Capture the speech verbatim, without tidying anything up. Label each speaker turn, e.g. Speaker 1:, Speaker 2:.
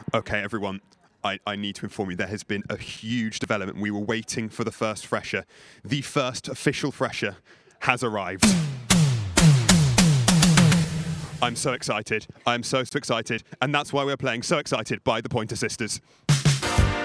Speaker 1: Okay, everyone, I, I need to inform you there has been a huge development. We were waiting for the first fresher. The first official fresher has arrived. I'm so excited. I'm so, so excited. And that's why we're playing So Excited by the Pointer Sisters.